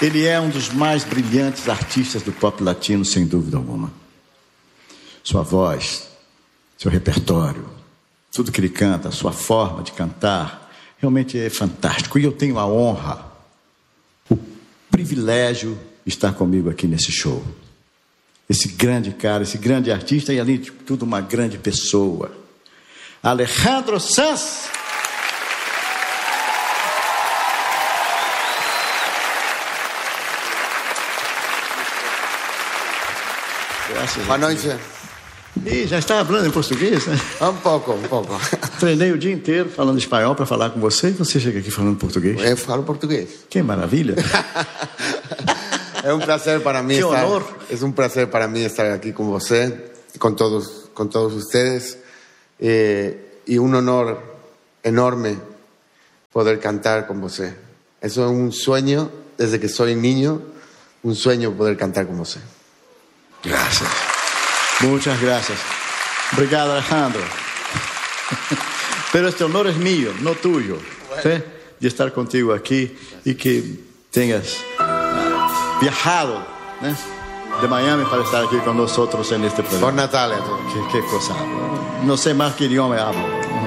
Ele é um dos mais brilhantes artistas do pop latino, sem dúvida alguma. Sua voz, seu repertório, tudo que ele canta, sua forma de cantar, realmente é fantástico. E eu tenho a honra, o privilégio de estar comigo aqui nesse show. Esse grande cara, esse grande artista e, além de tudo, uma grande pessoa. Alejandro Sanz. Boa noite. E já está falando em português, né? Um pouco. Treinei o dia inteiro falando espanhol para falar com você e você chega aqui falando português. Eu falo português. Que maravilha. É um prazer para mim que estar. honor. É um prazer para mim estar aqui com você, com todos vocês. E um honor enorme poder cantar com você. Isso é um sonho desde que sou niño, um sonho poder cantar com você. Gracias. Muchas gracias. Obrigado, Alejandro. Pero este honor es mío, no tuyo. ¿Sí? De estar contigo aquí y que tengas viajado, ¿eh? De Miami para estar aquí con nosotros en este programa. Por Natal a todos. Qué cosa. No sé más qué idioma hablo.